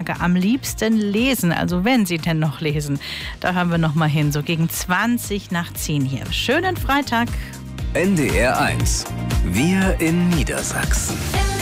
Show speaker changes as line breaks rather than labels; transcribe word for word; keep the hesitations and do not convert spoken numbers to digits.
Frage, am liebsten lesen, also wenn Sie denn noch lesen. Da hören wir noch mal hin, so gegen zwanzig nach zehn hier. Schönen Freitag.
N D R eins. Wir in Niedersachsen.